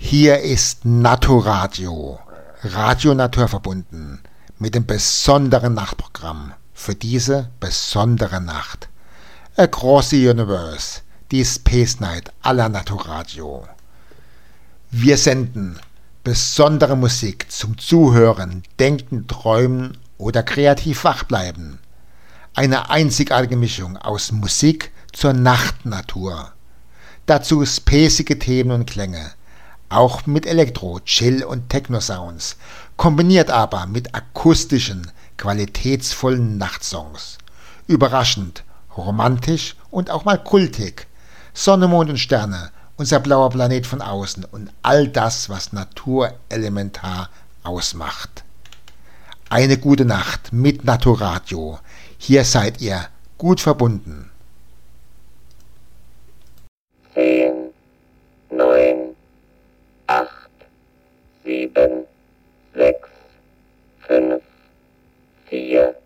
Hier ist Naturadio, Radio Naturverbunden, mit dem besonderen Nachtprogramm für diese besondere Nacht. Across the Universe, die Space Night aller Naturadio. Wir senden besondere Musik zum Zuhören, Denken, Träumen oder kreativ wachbleiben. Eine einzigartige Mischung aus Musik zur Nachtnatur. Dazu spacige Themen und Klänge, auch mit Elektro-, Chill- und Techno-Sounds, kombiniert aber mit akustischen, qualitätsvollen Nachtsongs. Überraschend, romantisch und auch mal kultig. Sonne, Mond und Sterne, unser blauer Planet von außen und all das, was naturelementar ausmacht. Eine gute Nacht mit Naturadio. Hier seid ihr gut verbunden. 10, 9, 8, 7, 6, 5, 4,